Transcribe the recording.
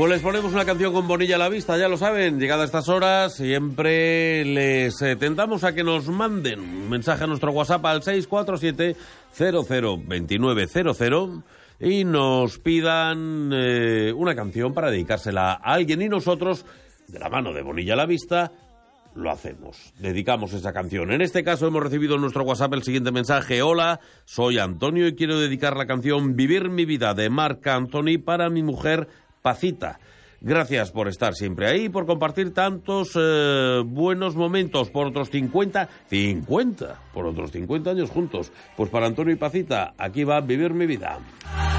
Pues les ponemos una canción con Bonilla a la vista, ya lo saben. Llegada a estas horas, siempre les tentamos a que nos manden un mensaje a nuestro WhatsApp al 647 002900 y nos pidan una canción para dedicársela a alguien. Y nosotros, de la mano de Bonilla a la vista, lo hacemos. Dedicamos esa canción. En este caso hemos recibido en nuestro WhatsApp el siguiente mensaje. Hola, soy Antonio y quiero dedicar la canción Vivir mi vida de Marc Anthony para mi mujer Pacita. Gracias por estar siempre ahí, por compartir tantos buenos momentos, por otros 50 años juntos. Pues para Antonio y Pacita, aquí va Vivir mi vida.